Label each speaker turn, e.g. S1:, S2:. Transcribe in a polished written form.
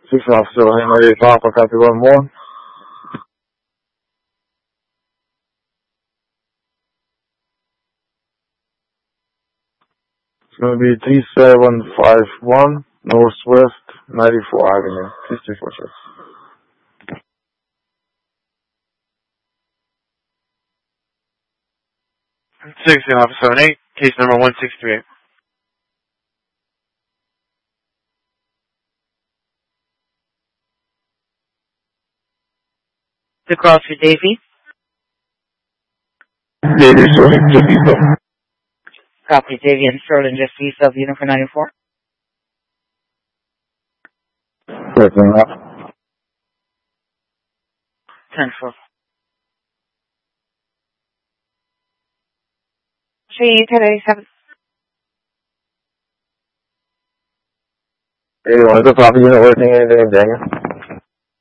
S1: 6 Officer Henry Papa, copy 1 more. It's going to be 3751 Northwest 94 Avenue. Please take 4 shots.
S2: 16 Officer 78, case number 1638.
S3: The cross for Davy.
S1: Davy, Sterling, just east of.
S3: Copy, Davy and Sterling, just east of Unit 94.
S1: Breaking up.
S3: 10-4. G1087.
S1: Hey, is the proper unit working anything, Daniel?